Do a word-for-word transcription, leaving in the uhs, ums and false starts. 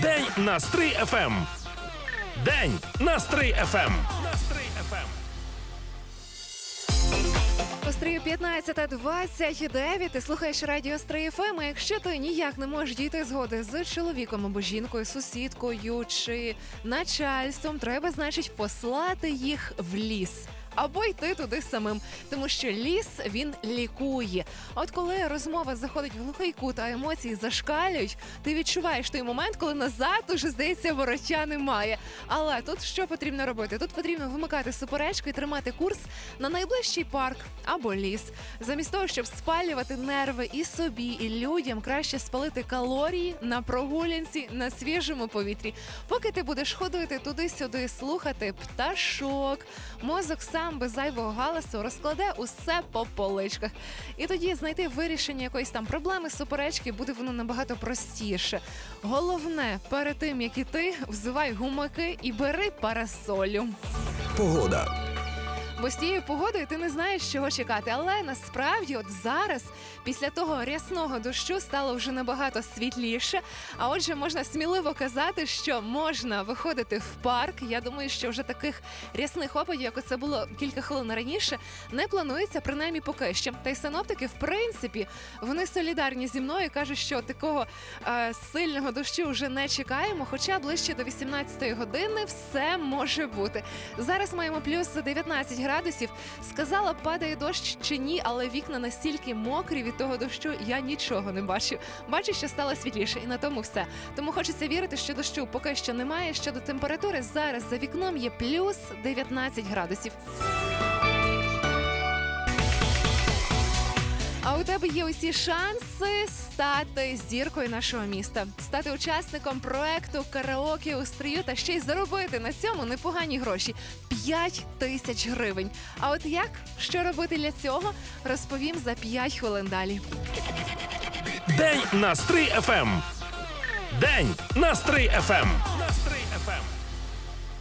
День на Стрий еф ем. День на Стрий еф ем. На Стрий еф ем. У Стрию п'ятнадцята двадцять дев'ять. Ти слухаєш радіо Стрий еф ем. А якщо ти ніяк не можеш дійти згоди з чоловіком або жінкою, сусідкою чи начальством, треба, значить, послати їх в ліс. Або йти туди самим, тому що ліс, він лікує. А от коли розмова заходить в глухий кут, а емоції зашкалюють, ти відчуваєш той момент, коли назад уже, здається, вороття немає. Але тут що потрібно робити? Тут потрібно вимикати суперечку і тримати курс на найближчий парк або ліс. Замість того, щоб спалювати нерви і собі, і людям, краще спалити калорії на прогулянці, на свіжому повітрі. Поки ти будеш ходити туди-сюди, слухати пташок, мозок сам без зайвого галасу розкладе усе по поличках. І тоді знайти вирішення якоїсь там проблеми, суперечки, буде воно набагато простіше. Головне, перед тим, як іти, взувай гумаки і бери парасолю. Погода. Бо з тією погодою ти не знаєш, чого чекати. Але насправді от зараз, після того рясного дощу, стало вже набагато світліше. А отже, можна сміливо казати, що можна виходити в парк. Я думаю, що вже таких рясних опадів, як це було кілька хвилин раніше, не планується, принаймні поки що. Та й синоптики, в принципі, вони солідарні зі мною, кажуть, що такого е, сильного дощу вже не чекаємо, хоча ближче до вісімнадцятої години все може бути. Зараз маємо плюс дев'ятнадцять градусів. Сказала, падає дощ чи ні, але вікна настільки мокрі від того дощу, я нічого не бачу. Бачу, що стало світліше, і на тому все. Тому хочеться вірити, що дощу поки що немає. Щодо температури, зараз за вікном є плюс дев'ятнадцять градусів. А у тебе є усі шанси стати зіркою нашого міста, стати учасником проекту «Караоке у Стрию» та ще й заробити на цьому непогані гроші – п'ять тисяч гривень. А от як? Що робити для цього? Розповім за п'ять хвилин далі. День на Стрий еф ем. День на Стрий еф ем.